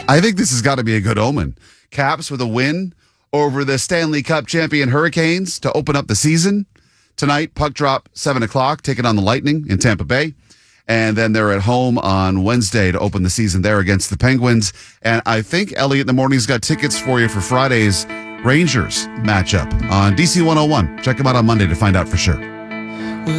I think this has got to be a good omen. Caps with a win over the Stanley Cup champion Hurricanes to open up the season. Tonight, puck drop 7 o'clock, taking on the Lightning in Tampa Bay. And then they're at home on Wednesday to open the season there against the Penguins. And I think Elliot in the Morning's got tickets for you for Friday's Rangers matchup on DC 101. Check them out on Monday to find out for sure.